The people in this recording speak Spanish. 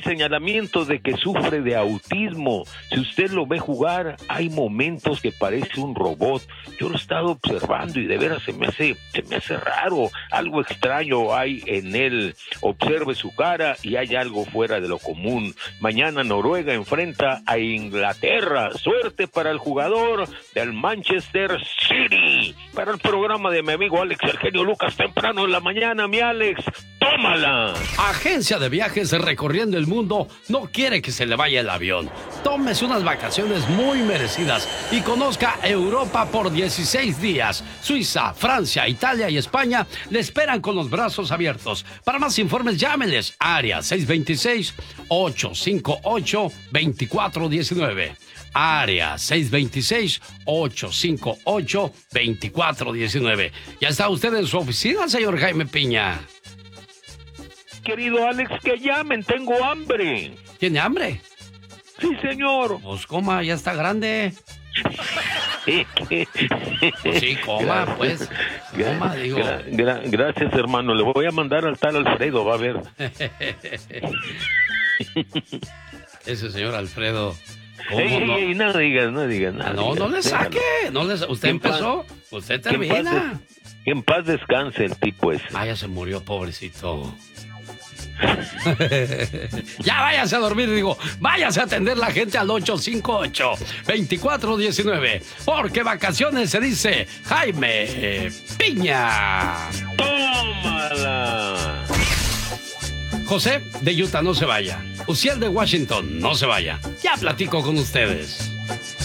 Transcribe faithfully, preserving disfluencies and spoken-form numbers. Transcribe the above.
señalamiento de que sufre de autismo. Si usted lo ve jugar, hay momentos que parece un robot. Yo lo he estado observando y de veras se me hace, se me hace raro. Algo extraño hay en él. Observe su cara y hay algo fuera de lo común. Mañana Noruega enfrenta a Inglaterra. Suerte para el jugador del Manchester City. Para el programa de mi amigo Alex El Genio Lucas, temprano en la mañana, mi Alex, tómala. Agencia de Viajes Recorriendo el Mundo no quiere que se le vaya el avión. Tómese unas vacaciones muy merecidas y conozca Europa por dieciséis días. Suiza, Francia, Italia y España le esperan con los brazos abiertos. Para más informes, llámenles. Área seis dos seis, ocho cinco ocho, dos cuatro uno nueve. Área seis dos seis, ocho cinco ocho, dos cuatro uno nueve. ¿Ya está usted en su oficina, señor Jaime Piña? Querido Alex, que llamen, tengo hambre. ¿Tiene hambre? Sí, señor. Pues coma, ya está grande. Pues sí, coma, gracias, pues. Coma, digo. Gra gra gracias, hermano. Le voy a mandar al tal Alfredo, va a ver. Ese señor Alfredo. Ey, ey, no? ey, no digas, no digas nada. No, no le saque. No le, usted empezó, usted termina. Que en paz descanse el tipo ese. Ah, ya se murió, pobrecito. Ya váyase a dormir, digo, váyase a atender la gente al ocho cinco ocho, dos cuatro uno nueve, porque vacaciones se dice Jaime Piña. ¡Tómala! José de Utah, no se vaya. Uciel de Washington, no se vaya. Ya platico con ustedes.